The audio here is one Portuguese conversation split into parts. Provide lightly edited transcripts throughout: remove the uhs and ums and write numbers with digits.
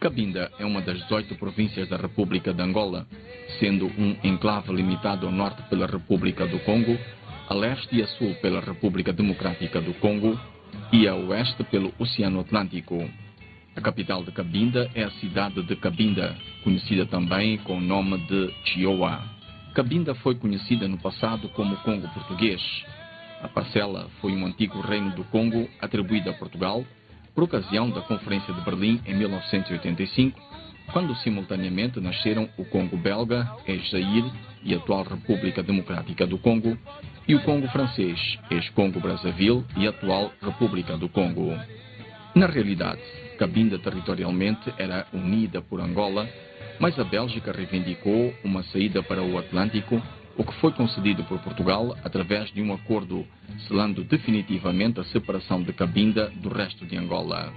Cabinda é uma das 18 províncias da República de Angola, sendo um enclave limitado ao norte pela República do Congo, a leste e a sul pela República Democrática do Congo e a oeste pelo Oceano Atlântico. A capital de Cabinda é a cidade de Cabinda, conhecida também com o nome de Chioa. Cabinda foi conhecida no passado como Congo Português. A parcela foi um antigo reino do Congo atribuído a Portugal por ocasião da Conferência de Berlim em 1985, quando simultaneamente nasceram o Congo belga, ex-Zaire e atual República Democrática do Congo, e o Congo francês, ex-Congo Brazzaville e atual República do Congo. Na realidade, Cabinda territorialmente era unida por Angola, mas a Bélgica reivindicou uma saída para o Atlântico, o que foi concedido por Portugal através de um acordo, selando definitivamente a separação de Cabinda do resto de Angola.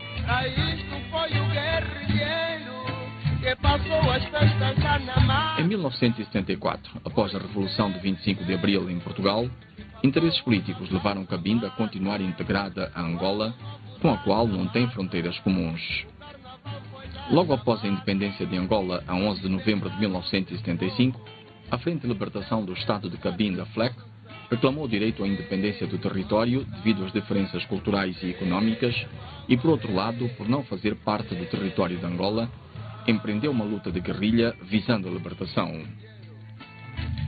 Em 1974, após a Revolução de 25 de Abril em Portugal, interesses políticos levaram Cabinda a continuar integrada a Angola, com a qual não tem fronteiras comuns. Logo após a independência de Angola, a 11 de novembro de 1975, a Frente de Libertação do Estado de Cabinda, FLEC, reclamou o direito à independência do território devido às diferenças culturais e económicas e, por outro lado, por não fazer parte do território de Angola, empreendeu uma luta de guerrilha visando a libertação.